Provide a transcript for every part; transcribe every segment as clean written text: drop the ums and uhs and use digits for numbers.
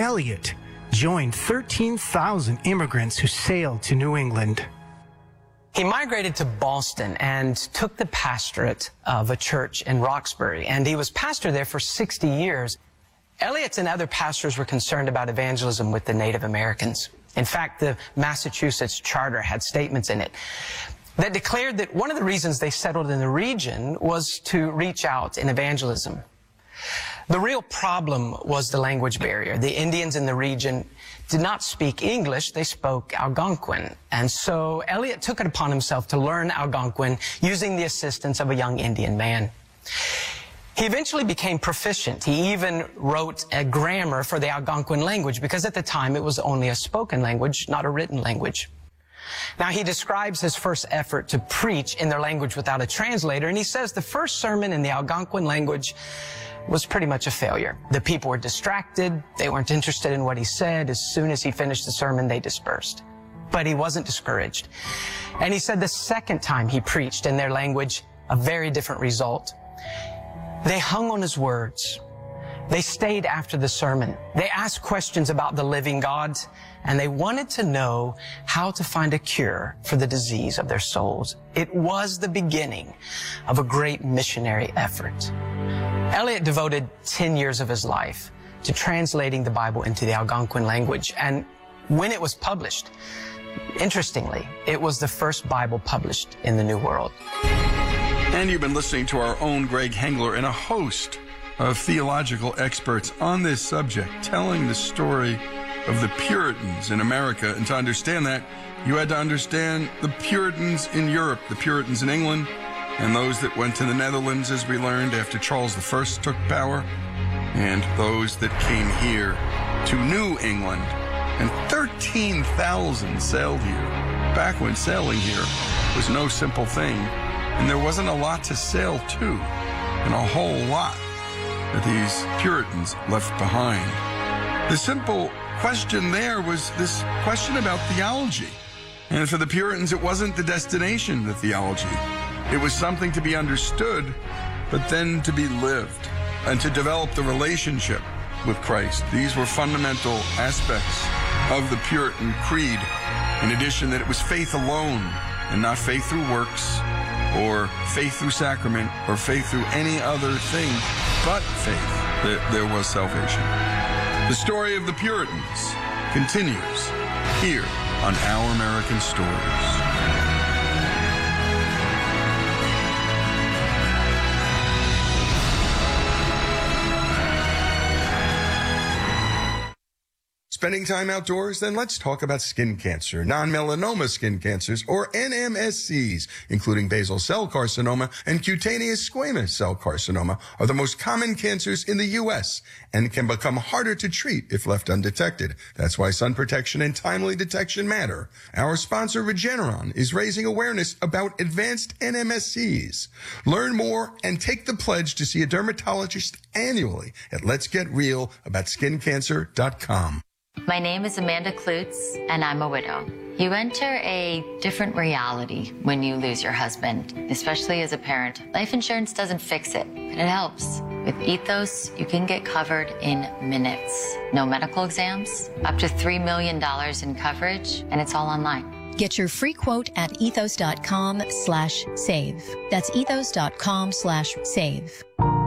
Eliot joined 13,000 immigrants who sailed to New England. He migrated to Boston and took the pastorate of a church in Roxbury, and he was pastor there for 60 years. Eliot and other pastors were concerned about evangelism with the Native Americans. In fact, the Massachusetts Charter had statements in it that declared that one of the reasons they settled in the region was to reach out in evangelism. The real problem was the language barrier. The Indians in the region did not speak English, they spoke Algonquin. And so Eliot took it upon himself to learn Algonquin using the assistance of a young Indian man. He eventually became proficient. He even wrote a grammar for the Algonquin language because at the time it was only a spoken language, not a written language. Now, he describes his first effort to preach in their language without a translator, and he says the first sermon in the Algonquin language was pretty much a failure. The people were distracted. They weren't interested in what he said. As soon as he finished the sermon, they dispersed. But he wasn't discouraged. And he said the second time he preached in their language, a very different result. They hung on his words. They stayed after the sermon. They asked questions about the living God, and they wanted to know how to find a cure for the disease of their souls. It was the beginning of a great missionary effort. Eliot devoted 10 years of his life to translating the Bible into the Algonquin language, and when it was published, interestingly, it was the first Bible published in the New World. And you've been listening to our own Greg Hengler and a host of theological experts on this subject, telling the story of the Puritans in America. And to understand that, you had to understand the Puritans in Europe, the Puritans in England, and those that went to the Netherlands, as we learned, after Charles I took power, and those that came here to New England. And 13,000 sailed here, back when sailing here was no simple thing. And there wasn't a lot to sail to, and a whole lot that these Puritans left behind. The simple question there was this question about theology. And for the Puritans, it wasn't the destination, the theology. It was something to be understood, but then to be lived, and to develop the relationship with Christ. These were fundamental aspects of the Puritan creed. In addition, that it was faith alone, and not faith through works, or faith through sacrament, or faith through any other thing, but faith that there was salvation. The story of the Puritans continues here on Our American Stories. Spending time outdoors? Then let's talk about skin cancer. Non-melanoma skin cancers, or NMSCs, including basal cell carcinoma and cutaneous squamous cell carcinoma, are the most common cancers in the U.S. and can become harder to treat if left undetected. That's why sun protection and timely detection matter. Our sponsor, Regeneron, is raising awareness about advanced NMSCs. Learn more and take the pledge to see a dermatologist annually at letsgetrealaboutSkinCancer.com. My name is Amanda Klutz, and I'm a widow. You enter a different reality when you lose your husband, especially as a parent. Life insurance doesn't fix it, but it helps. With Ethos, you can get covered in minutes. No medical exams, up to $3 million in coverage, and it's all online. Get your free quote at ethos.com/save. That's ethos.com/save.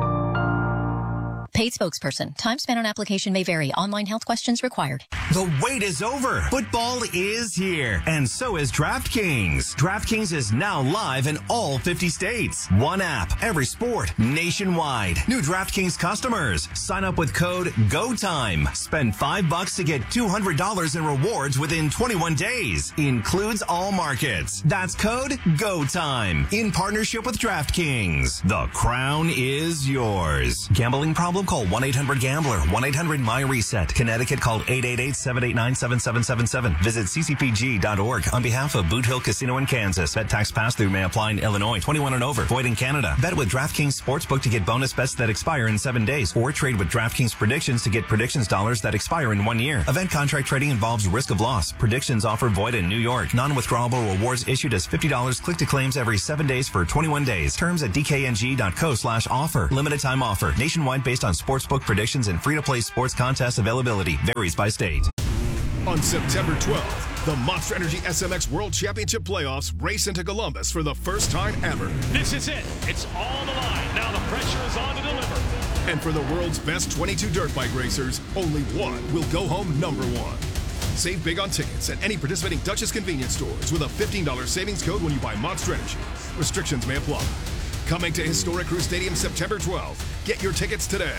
Paid spokesperson. Time spent on application may vary. Online health questions required. The wait is over. Football is here. And so is DraftKings. DraftKings is now live in all 50 states. One app, every sport, nationwide. New DraftKings customers. Sign up with code GOTIME. Spend $5 to get $200 in rewards within 21 days. Includes all markets. That's code GOTIME. In partnership with DraftKings. The crown is yours. Gambling problem? Call 1-800-GAMBLER. 1-800-MY-RESET. Connecticut, called 888 888-789-7777. Visit ccpg.org. On behalf of Boot Hill Casino in Kansas, bet tax pass-through may apply in Illinois. 21 and over. Void in Canada. Bet with DraftKings Sportsbook to get bonus bets that expire in 7 days, or trade with DraftKings Predictions to get predictions dollars that expire in 1 year. Event contract trading involves risk of loss. Predictions offer void in New York. Non-withdrawable rewards issued as $50 click-to-claims every 7 days for 21 days. Terms at dkng.co/offer. Limited time offer. Nationwide based on sportsbook predictions and free-to-play sports contest availability. Varies by state. On September 12th, the Monster Energy SMX World Championship Playoffs race into Columbus for the first time ever. This is it. It's all the line. Now the pressure is on to deliver. And for the world's best 22 dirt bike racers, only one will go home #1. Save big on tickets at any participating Duchess convenience stores with a $15 savings code when you buy Monster Energy. Restrictions may apply. Coming to Historic Crew Stadium September 12th. Get your tickets today.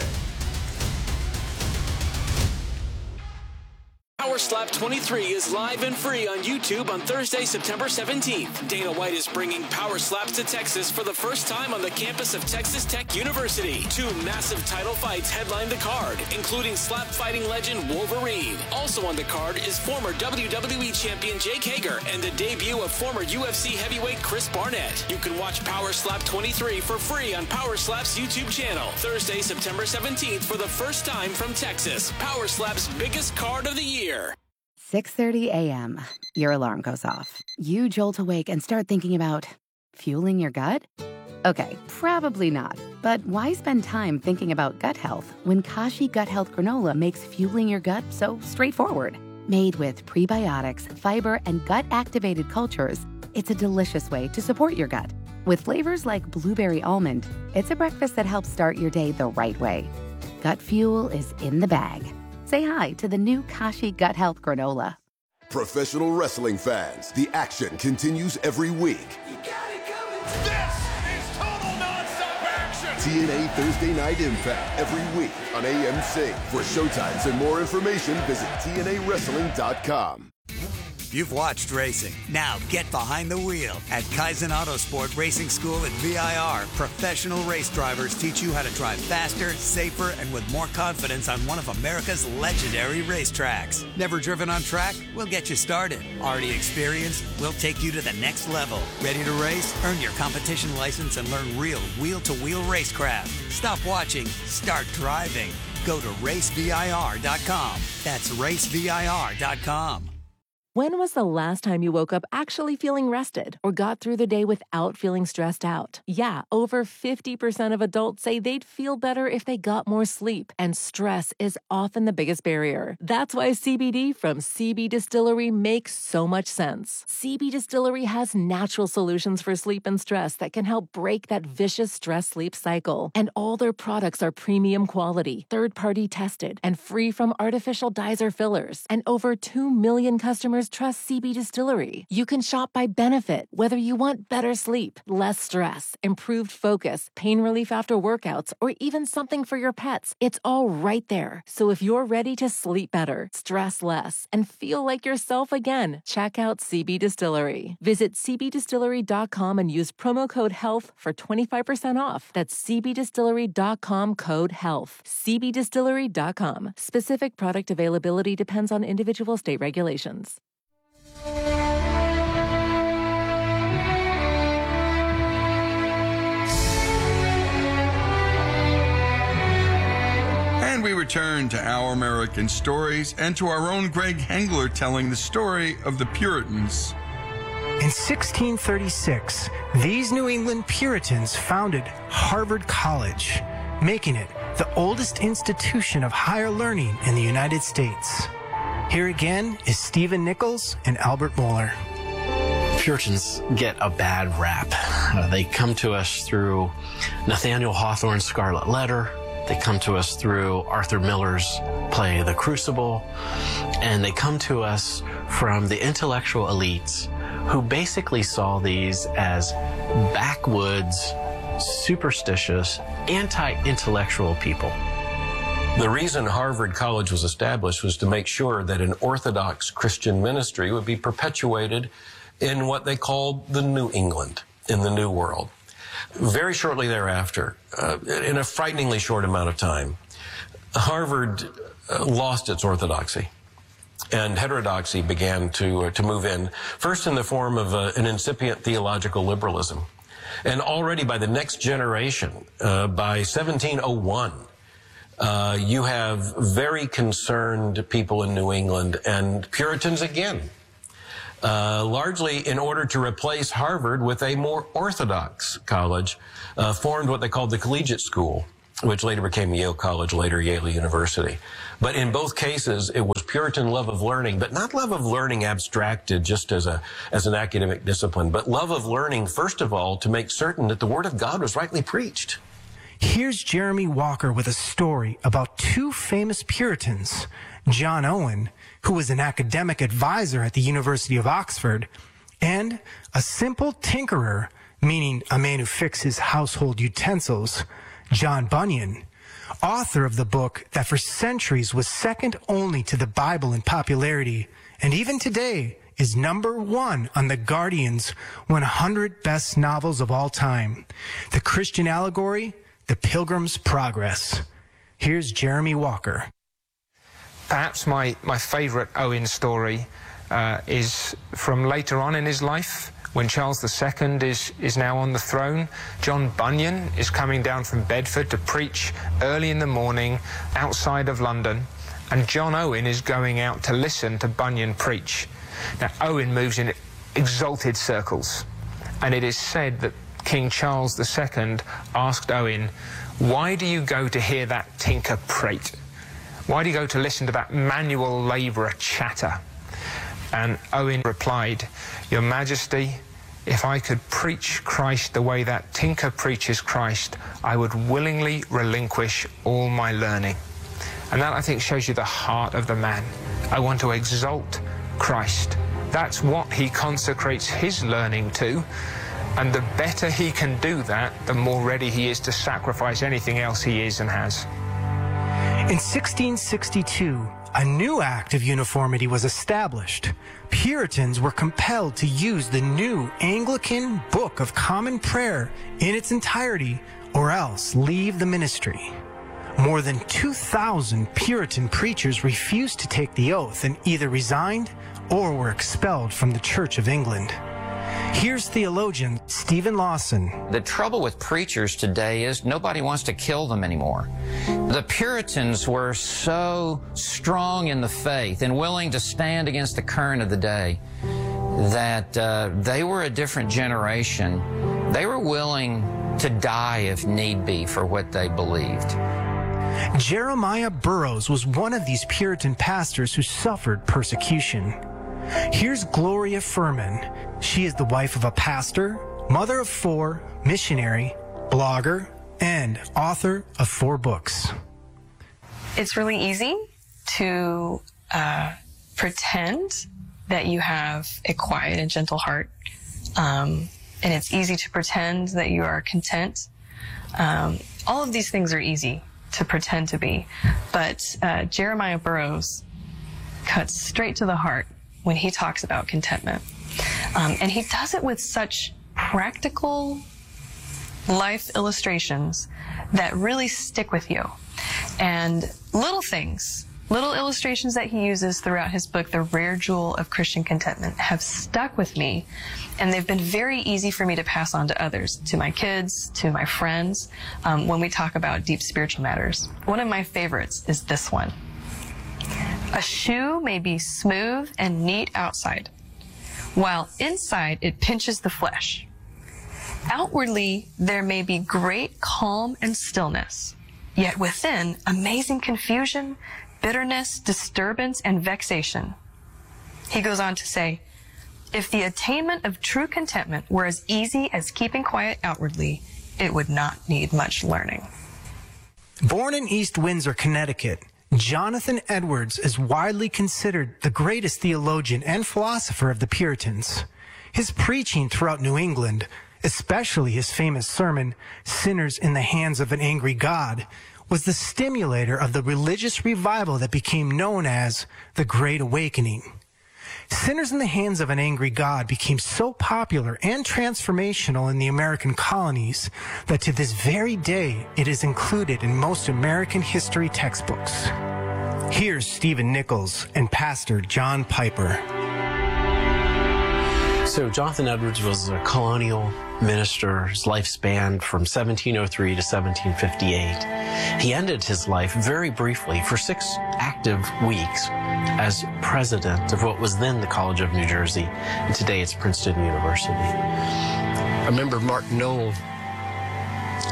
Power Slap 23 is live and free on YouTube on Thursday, September 17th. Dana White is bringing Power Slaps to Texas for the first time on the campus of Texas Tech University. 2 massive title fights headline the card, including slap fighting legend Wolverine. Also on the card is former WWE champion Jake Hager and the debut of former UFC heavyweight Chris Barnett. You can watch Power Slap 23 for free on Power Slap's YouTube channel. Thursday, September 17th for the first time from Texas. Power Slap's biggest card of the year. 6:30 a.m. Your alarm goes off. You jolt awake and start thinking about fueling your gut? Okay, probably not. But why spend time thinking about gut health when Kashi Gut Health Granola makes fueling your gut so straightforward? Made with prebiotics, fiber, and gut-activated cultures, it's a delicious way to support your gut. With flavors like blueberry almond, it's a breakfast that helps start your day the right way. Gut fuel is in the bag. Say hi to the new Kashi Gut Health Granola. Professional wrestling fans, the action continues every week. You got it coming. This is total nonstop action. TNA Thursday Night Impact every week on AMC. For showtimes and more information, visit TNAWrestling.com. You've watched racing. Now get behind the wheel. At Kaizen Autosport Racing School at VIR, professional race drivers teach you how to drive faster, safer, and with more confidence on one of America's legendary racetracks. Never driven on track? We'll get you started. Already experienced? We'll take you to the next level. Ready to race? Earn your competition license and learn real wheel-to-wheel racecraft. Stop watching. Start driving. Go to racevir.com. That's racevir.com. When was the last time you woke up actually feeling rested or got through the day without feeling stressed out? Yeah, over 50% of adults say they'd feel better if they got more sleep, and stress is often the biggest barrier. That's why CBD from CB Distillery makes so much sense. CB Distillery has natural solutions for sleep and stress that can help break that vicious stress-sleep cycle. And all their products are premium quality, third-party tested, and free from artificial dyes or fillers. And over 2 million customers trust CB Distillery. You can shop by benefit, whether you want better sleep, less stress, improved focus, pain relief after workouts, or even something for your pets. It's all right there. So if you're ready to sleep better, stress less, and feel like yourself again, check out CB Distillery. Visit cbdistillery.com and use promo code HEALTH for 25% off. That's cbdistillery.com code HEALTH. cbdistillery.com. Specific product availability depends on individual state regulations. And we return to Our American Stories and to our own Greg Hengler telling the story of the Puritans. In 1636, these New England Puritans founded Harvard College, making it the oldest institution of higher learning in the United States. Here again is Stephen Nichols and Albert Mohler. Puritans get a bad rap. They come to us through Nathaniel Hawthorne's Scarlet Letter. They come to us through Arthur Miller's play The Crucible. And they come to us from the intellectual elites who basically saw these as backwoods, superstitious, anti-intellectual people. The reason Harvard College was established was to make sure that an orthodox Christian ministry would be perpetuated in what they called the New England, in the New World. Very shortly thereafter, in a frighteningly short amount of time, Harvard lost its orthodoxy. and heterodoxy began to move in, first in the form of an incipient theological liberalism. And already by the next generation, by 1701, you have very concerned people in New England and Puritans again, largely in order to replace Harvard with a more orthodox college, formed what they called the Collegiate School, which later became Yale College, later Yale University. But in both cases, it was Puritan love of learning, but not love of learning abstracted just as an academic discipline, but love of learning, first of all, to make certain that the Word of God was rightly preached. Here's Jeremy Walker with a story about two famous Puritans, John Owen, who was an academic advisor at the University of Oxford, and a simple tinkerer, meaning a man who fixes household utensils, John Bunyan, author of the book that for centuries was second only to the Bible in popularity, and even today is #1 on The Guardian's 100 best novels of all time. The Christian Allegory, The Pilgrim's Progress. Here's Jeremy Walker. Perhaps my favorite Owen story is from later on in his life, when Charles II is now on the throne. John Bunyan is coming down from Bedford to preach early in the morning outside of London, and John Owen is going out to listen to Bunyan preach. Now, Owen moves in exalted circles, and it is said that King Charles II asked Owen, "Why do you go to hear that tinker prate? Why do you go to listen to that manual labourer chatter?" And Owen replied, "Your Majesty, if I could preach Christ the way that tinker preaches Christ, I would willingly relinquish all my learning." And that, I think, shows you the heart of the man. I want to exalt Christ. That's what he consecrates his learning to. And the better he can do that, the more ready he is to sacrifice anything else he is and has. In 1662, a new act of uniformity was established. Puritans were compelled to use the new Anglican Book of Common Prayer in its entirety, or else leave the ministry. More than 2,000 Puritan preachers refused to take the oath and either resigned or were expelled from the Church of England. Here's theologian Stephen Lawson. The trouble with preachers today is nobody wants to kill them anymore. The Puritans were so strong in the faith and willing to stand against the current of the day that they were a different generation. They were willing to die if need be for what they believed. Jeremiah Burroughs was one of these Puritan pastors who suffered persecution. Here's Gloria Furman. She is the wife of a pastor, mother of 4, missionary, blogger, and author of 4 books. It's really easy to pretend that you have a quiet and gentle heart. And it's easy to pretend that you are content. All of these things are easy to pretend to be. But Jeremiah Burroughs cuts straight to the heart when he talks about contentment. And he does it with such practical life illustrations that really stick with you. And little things, little illustrations that he uses throughout his book, The Rare Jewel of Christian Contentment, have stuck with me. And they've been very easy for me to pass on to others, to my kids, to my friends, when we talk about deep spiritual matters. One of my favorites is this one. A shoe may be smooth and neat outside, while inside it pinches the flesh. Outwardly, there may be great calm and stillness, yet within, amazing confusion, bitterness, disturbance, and vexation. He goes on to say, if the attainment of true contentment were as easy as keeping quiet outwardly, it would not need much learning. Born in East Windsor, Connecticut, Jonathan Edwards is widely considered the greatest theologian and philosopher of the Puritans. His preaching throughout New England, especially his famous sermon, Sinners in the Hands of an Angry God, was the stimulator of the religious revival that became known as the Great Awakening. Sinners in the Hands of an Angry God became so popular and transformational in the American colonies that to this very day it is included in most American history textbooks. Here's Stephen Nichols and Pastor John Piper. So Jonathan Edwards was a colonial minister. His life spanned from 1703 to 1758. He ended his life very briefly for 6 active weeks as president of what was then the College of New Jersey, and today it's Princeton University. I remember Mark Noll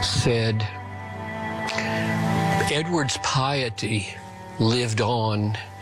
said, Edwards' piety lived on